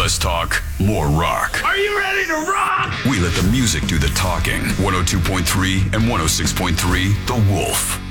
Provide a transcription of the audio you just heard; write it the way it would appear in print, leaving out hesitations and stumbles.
Less talk, more rock. Are you ready to rock? We let the music do the talking. 102.3 and 106.3 The Wolf.